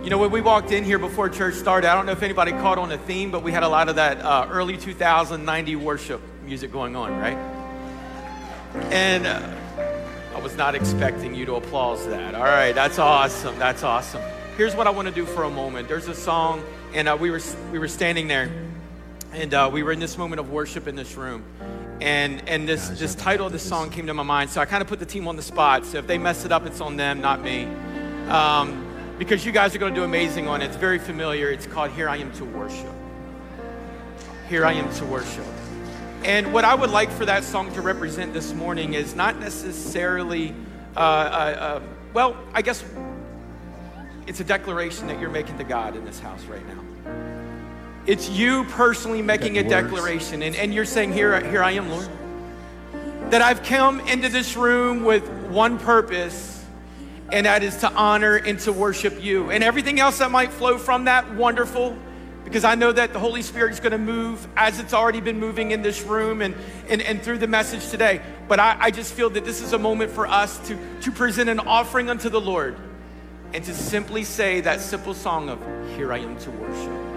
You know, when we walked in here before church started, I don't know if anybody caught on a theme, but we had a lot of that early 2090 worship music going on, right? And I was not expecting you to applaud that. All right, that's awesome. That's awesome. Here's what I want to do for a moment. There's a song, and we were standing there, and we were in this moment of worship in this room. And this title of this song came to my mind. So I kind of put the team on the spot. So if they mess it up, it's on them, not me. Because you guys are going to do amazing on it. It's very familiar. It's called Here I Am to Worship. Here I Am to Worship. And what I would like for that song to represent this morning is not necessarily, well, I guess it's a declaration that you're making to God in this house right now. It's you personally making a declaration. And you're saying, here I am, Lord. That I've come into this room with one purpose, and that is to honor and to worship you. And everything else that might flow from that, wonderful. Because I know that the Holy Spirit is going to move as it's already been moving in this room and through the message today. But I just feel that this is a moment for us to present an offering unto the Lord and to simply say that simple song of, here I am to worship.